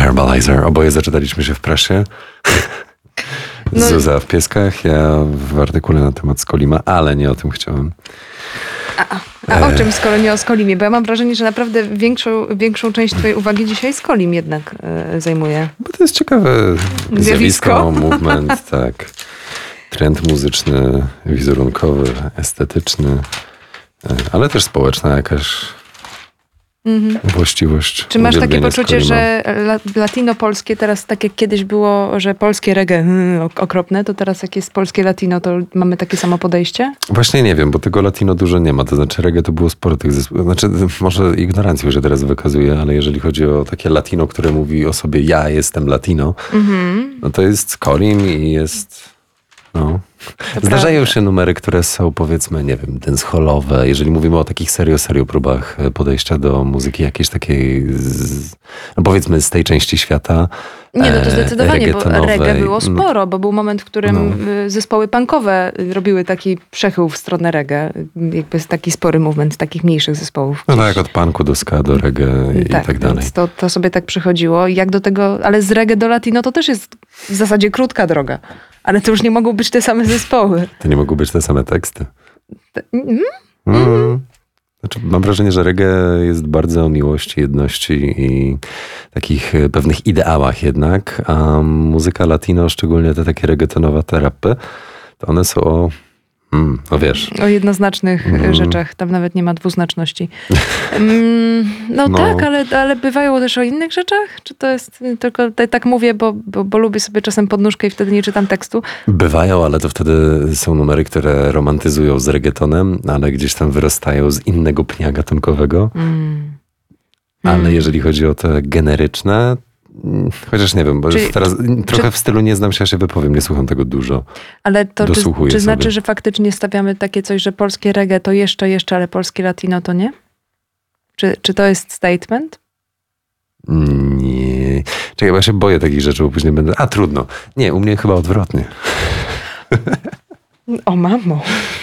Herbalizer. Oboje zaczytaliśmy się w prasie. Zuza w Pieskach, ja w artykule na temat Skolima, ale nie o tym chciałem. A o czym, skoro nie o Skolimie? Bo ja mam wrażenie, że naprawdę większą część twojej uwagi dzisiaj Skolim jednak zajmuje. Bo to jest ciekawe zjawisko, movement, tak. Trend muzyczny, wizerunkowy, estetyczny, ale też społeczna jakaś właściwość. Czy masz takie poczucie, Skolima. że latino polskie teraz, tak jak kiedyś było, że polskie reggae okropne, to teraz jak jest polskie latino, to mamy takie samo podejście? Właśnie nie wiem, bo tego latino dużo nie ma. To znaczy reggae to było sporo tych zespołów. Znaczy może ignorancję, że teraz wykazuję, ale jeżeli chodzi o takie latino, które mówi o sobie ja jestem latino, no to jest Skolim i jest... No. Zdarzają się numery, które są powiedzmy, nie wiem, dancehallowe. Jeżeli mówimy o takich serio próbach podejścia do muzyki jakiejś takiej, no powiedzmy z tej części świata. Nie, no to zdecydowanie, bo reggaetonowej. reggae było sporo, bo był moment, w którym zespoły punkowe robiły taki przechył w stronę reggae. Jakby taki spory movement takich mniejszych zespołów. No tak, od punku do ska, do reggae i tak dalej. Więc to sobie tak przychodziło. Jak do tego, ale z reggae do latino to też jest w zasadzie krótka droga. Ale to już nie mogą być te same zespoły. To nie mogą być te same teksty. Znaczy, mam wrażenie, że reggae jest bardzo o miłości, jedności i takich pewnych ideałach jednak, a muzyka latino, szczególnie te takie reggaetonowate rapy, to one są o wiesz. O jednoznacznych rzeczach, tam nawet nie ma dwuznaczności. No tak, ale bywają też o innych rzeczach? Czy to jest tylko, tak mówię, bo lubię sobie czasem podnóżkę i wtedy nie czytam tekstu? Bywają, ale to wtedy są numery, które romantyzują z reggaetonem, ale gdzieś tam wyrastają z innego pnia gatunkowego. Ale jeżeli chodzi o te generyczne, chociaż nie wiem, bo teraz trochę w stylu nie znam się, ja się wypowiem, nie słucham tego dużo. Ale to czy znaczy, sobie. że faktycznie stawiamy takie coś, że polskie reggae to jeszcze, ale polskie latino to nie? Czy to jest statement? Nie. Czekaj, bo ja się boję takich rzeczy, bo później będę... trudno. Nie, u mnie chyba odwrotnie. O mamo.